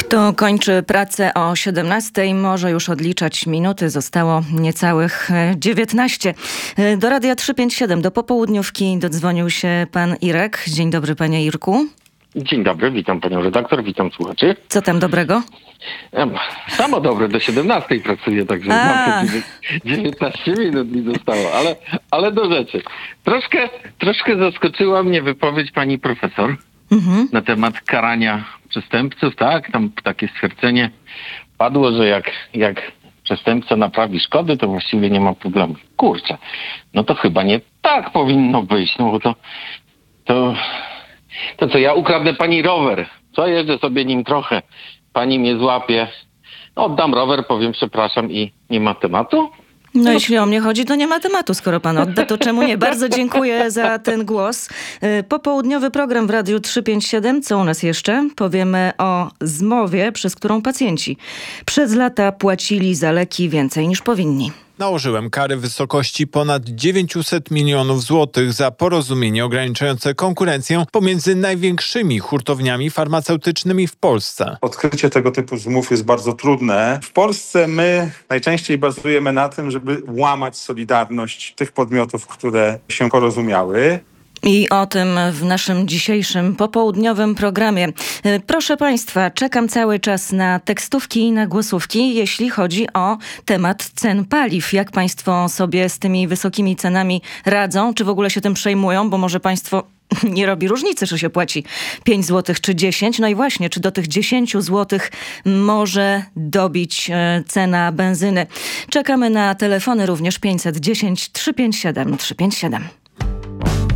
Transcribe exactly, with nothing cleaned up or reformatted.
Kto kończy pracę o siedemnastej, może już odliczać minuty. Zostało niecałych dziewiętnaście. Do Radia trzysta pięćdziesiąt siedem, do popołudniówki dodzwonił się pan Irek. Dzień dobry, panie Irku. Dzień dobry, witam panią redaktor, witam słuchaczy. Co tam dobrego? Samo dobre, do siedemnastej pracuję, także mam dziewiętnaście minut mi zostało, ale, ale do rzeczy. Troszkę, troszkę zaskoczyła mnie wypowiedź pani profesor mhm. na temat karania przestępców, tak? Tam takie stwierdzenie padło, że jak, jak przestępca naprawi szkody, to właściwie nie ma problemu. Kurczę, no to chyba nie tak powinno być, no bo to, to, to co, ja ukradnę pani rower, co, jeżdżę sobie nim trochę, pani mnie złapie, oddam rower, powiem przepraszam i nie ma tematu? No, no jeśli o mnie chodzi, to nie ma tematu. Skoro pan odda, to czemu nie? Bardzo dziękuję za ten głos. Popołudniowy program w Radiu trzysta pięćdziesiąt siedem. Co u nas jeszcze? Powiemy o zmowie, przez którą pacjenci przez lata płacili za leki więcej niż powinni. Nałożyłem kary w wysokości ponad dziewięćset milionów złotych za porozumienie ograniczające konkurencję pomiędzy największymi hurtowniami farmaceutycznymi w Polsce. Odkrycie tego typu zmów jest bardzo trudne. W Polsce my najczęściej bazujemy na tym, żeby łamać solidarność tych podmiotów, które się porozumiały. I o tym w naszym dzisiejszym popołudniowym programie. Proszę państwa, czekam cały czas na tekstówki i na głosówki, jeśli chodzi o temat cen paliw. Jak państwo sobie z tymi wysokimi cenami radzą? Czy w ogóle się tym przejmują? Bo może państwo nie robi różnicy, czy się płaci pięć złotych czy dziesięć. No i właśnie, czy do tych dziesięć złotych może dobić cena benzyny? Czekamy na telefony również pięćset dziesięć trzysta pięćdziesiąt siedem trzysta pięćdziesiąt siedem.